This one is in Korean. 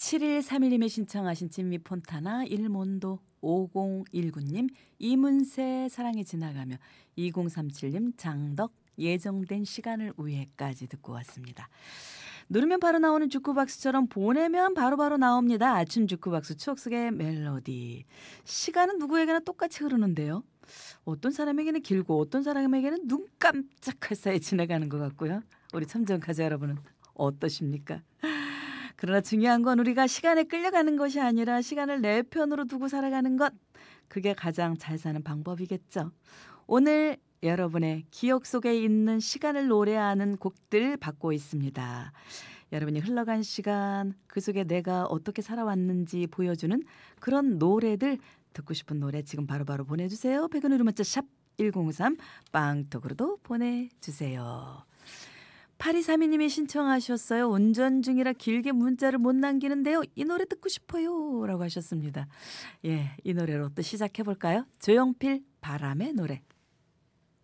7131님이 신청하신 진미 폰타나 일몬도 5019님 이문세 사랑이 지나가며 2037님 장덕 예정된 시간을 위해까지 듣고 왔습니다. 누르면 바로 나오는 주쿠박스처럼 보내면 바로바로 나옵니다. 아침 주쿠박스 추억 속의 멜로디. 시간은 누구에게나 똑같이 흐르는데요. 어떤 사람에게는 길고 어떤 사람에게는 눈 깜짝할 사이에 지나가는 것 같고요. 우리 참전가자 여러분은 어떠십니까? 그러나 중요한 건 우리가 시간에 끌려가는 것이 아니라 시간을 내 편으로 두고 살아가는 것. 그게 가장 잘 사는 방법이겠죠. 오늘 여러분의 기억 속에 있는 시간을 노래하는 곡들 받고 있습니다. 여러분이 흘러간 시간, 그 속에 내가 어떻게 살아왔는지 보여주는 그런 노래들, 듣고 싶은 노래 지금 바로바로 보내주세요. 100원으로 문자 샵 1053 빵톡으로도 보내주세요. 8232님이 신청하셨어요. 운전 중이라 길게 문자를 못 남기는데요. 이 노래 듣고 싶어요 라고 하셨습니다. 예, 이 노래로 또 시작해볼까요? 조용필 바람의 노래.